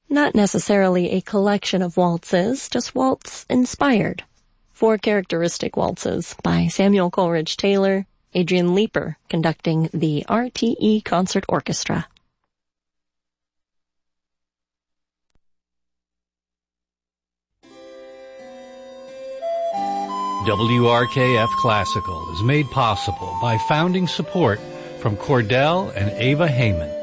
Not necessarily a collection of waltzes, just waltz-inspired. 4 characteristic waltzes by Samuel Coleridge Taylor, Adrian Leeper conducting the RTE Concert Orchestra. WRKF Classical is made possible by founding support from Cordell and Ava Heyman.